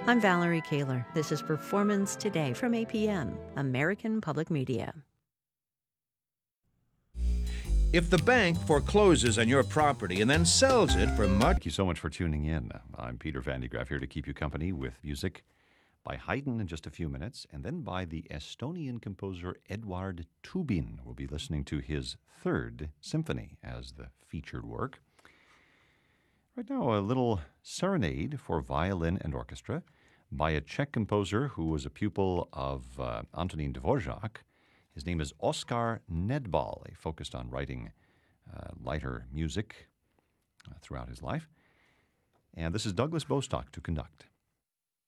I'm Valerie Kaler. This is Performance Today from APM, American Public Media. If the bank forecloses on your property and then sells it for much... Thank you so much for tuning in. I'm Peter Van de Graaff here to keep you company with music by Haydn in just a few minutes, and then by the Estonian composer Eduard Toobin. We'll be listening to his third symphony as the featured work. Right now, a little serenade for violin and orchestra by a Czech composer who was a pupil of Antonín Dvořák. His name is Oskar Nedbal. He focused on writing lighter music throughout his life. And this is Douglas Bostock to conduct.